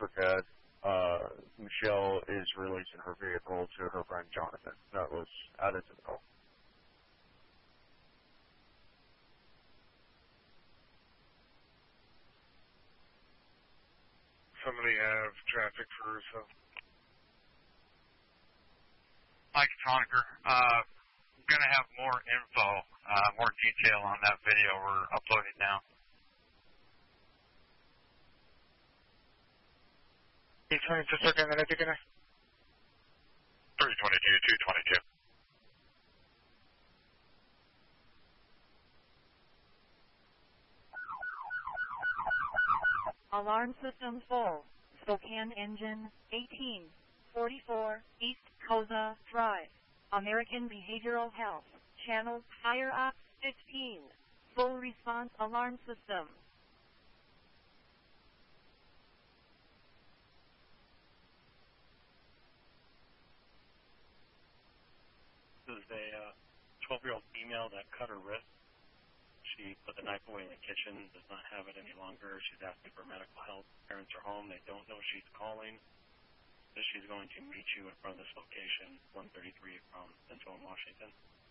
forget, Michelle is releasing her vehicle to her friend Jonathan. That was added to the call. Somebody have traffic for Russo. Mike Conacher, going to have more info, more detail on that video we're uploading now. 322, 222. Alarm system full. Spokane engine 1844 East Koza Drive. American Behavioral Health. Channel Fire Ops 15. Full response alarm system. This is a 12-year-old female that cut her wrist. She put the knife away in the kitchen, does not have it any longer. She's asking for medical help. Parents are home. They don't know she's calling. So she's going to meet you in front of this location, 133 from Central Washington.